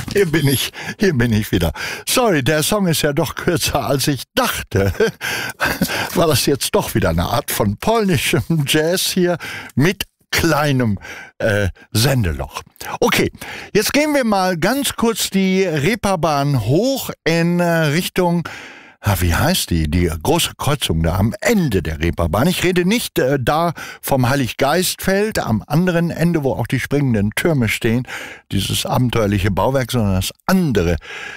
Hier bin ich wieder. Sorry, der Song ist ja doch kürzer, als ich dachte. War das jetzt doch wieder eine Art von polnischem Jazz hier mit kleinem Sendeloch. Okay, jetzt gehen wir mal ganz kurz die Reeperbahn hoch in Richtung... wie heißt die? Die große Kreuzung da am Ende der Reeperbahn. Ich rede nicht da vom Heiliggeistfeld, am anderen Ende, wo auch die springenden Türme stehen, dieses abenteuerliche Bauwerk, sondern das andere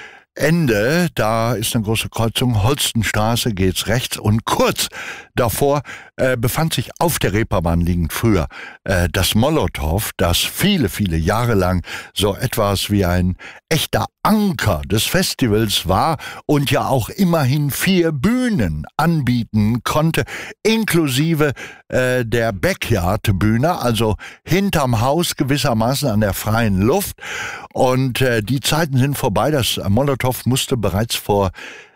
Ende, da ist eine große Kreuzung, Holstenstraße, geht's rechts und kurz davor befand sich auf der Reeperbahn liegend früher das Molotow, das viele, viele Jahre lang so etwas wie ein echter Anker des Festivals war und ja auch immerhin 4 Bühnen anbieten konnte, inklusive der Backyard-Bühne, also hinterm Haus gewissermaßen an der freien Luft. Und die Zeiten sind vorbei. Das Molotow musste bereits vor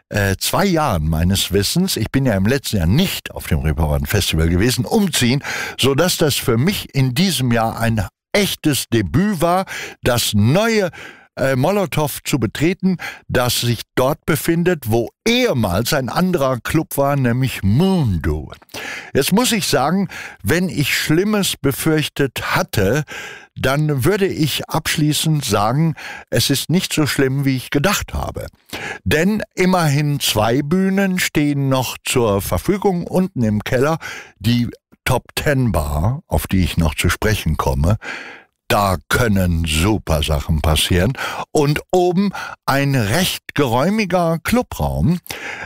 2 Jahren meines Wissens, ich bin ja im letzten Jahr nicht auf dem Reeperbahn Festival gewesen, umziehen, sodass das für mich in diesem Jahr ein echtes Debüt war, das neue Molotow zu betreten, das sich dort befindet, wo ehemals ein anderer Club war, nämlich Mundo. Jetzt muss ich sagen, wenn ich Schlimmes befürchtet hatte, dann würde ich abschließend sagen, es ist nicht so schlimm, wie ich gedacht habe. Denn immerhin 2 Bühnen stehen noch zur Verfügung unten im Keller, die Top 10 Bar, auf die ich noch zu sprechen komme. Da können super Sachen passieren. Und oben ein recht geräumiger Clubraum,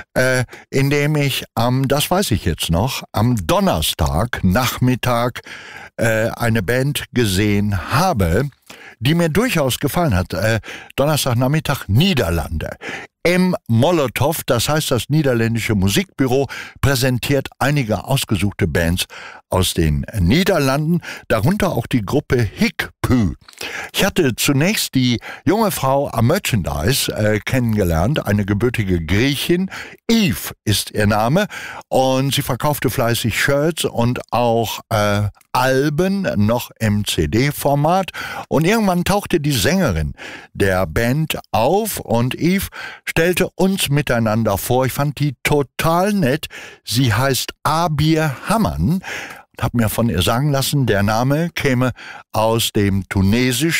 in dem ich das weiß ich jetzt noch, am Donnerstag Nachmittag eine Band gesehen habe, die mir durchaus gefallen hat. Donnerstagnachmittag Niederlande. Im Molotow, das heißt das niederländische Musikbüro, präsentiert einige ausgesuchte Bands aus den Niederlanden, darunter auch die Gruppe Hikpü. Ich hatte zunächst die junge Frau am Merchandise kennengelernt, eine gebürtige Griechin. Eve ist ihr Name und sie verkaufte fleißig Shirts und auch Alben noch im CD-Format. Und irgendwann tauchte die Sängerin der Band auf und Eve stellte uns miteinander vor. Ich fand die total nett. Sie heißt Abir Hammann. Hab mir von ihr sagen lassen, der Name käme aus dem Tunesischen.